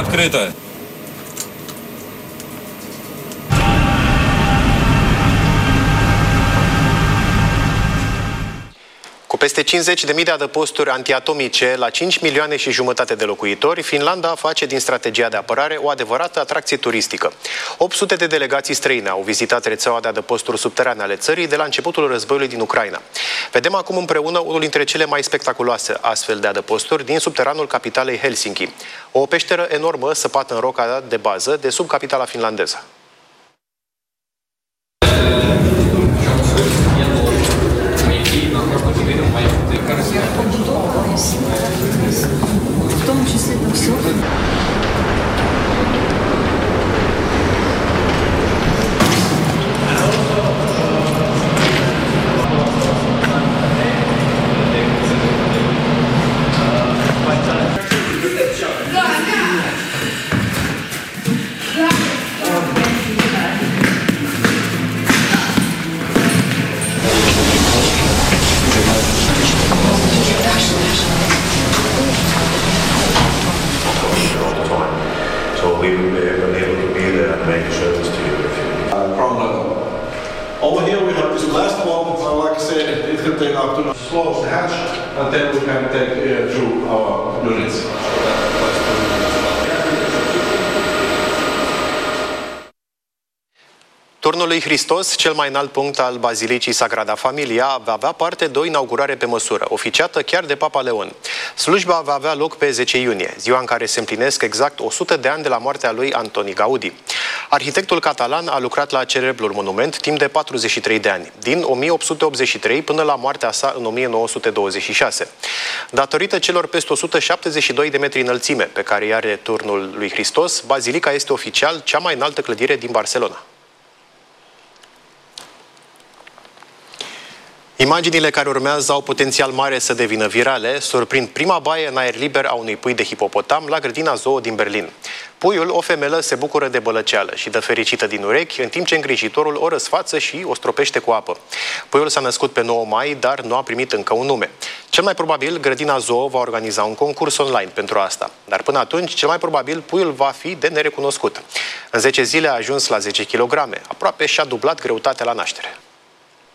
открыто. Cu peste 50.000 de adăposturi antiatomice la 5 milioane și jumătate de locuitori, Finlanda face din strategia de apărare o adevărată atracție turistică. 800 de delegații străine au vizitat rețeaua de adăposturi subterane ale țării de la începutul războiului din Ucraina. Vedem acum împreună unul dintre cele mai spectaculoase astfel de adăposturi din subteranul capitalei Helsinki. O peșteră enormă săpată în roca de bază de sub capitala finlandeză. В том числе там все. Over here we have this blast wall. Like I said, it can take up to close the hatch, and then we can take through our units. Turnul lui Hristos, cel mai înalt punct al Bazilicii Sagrada Familia, va avea parte de o inaugurare pe măsură, oficiată chiar de Papa Leon. Slujba va avea loc pe 10 iunie, ziua în care se împlinesc exact 100 de ani de la moartea lui Antoni Gaudi. Arhitectul catalan a lucrat la celebrul monument timp de 43 de ani, din 1883 până la moartea sa în 1926. Datorită celor peste 172 de metri înălțime pe care îi are Turnul lui Hristos, Bazilica este oficial cea mai înaltă clădire din Barcelona. Imaginile care urmează au potențial mare să devină virale, surprind prima baie în aer liber a unui pui de hipopotam la grădina zoo din Berlin. Puiul, o femelă, se bucură de bălăceală și dă fericită din urechi, în timp ce îngrijitorul o răsfață și o stropește cu apă. Puiul s-a născut pe 9 mai, dar nu a primit încă un nume. Cel mai probabil, grădina zoo va organiza un concurs online pentru asta. Dar până atunci, cel mai probabil, puiul va fi de nerecunoscut. În 10 zile a ajuns la 10 kg, aproape și-a dublat greutatea la naștere.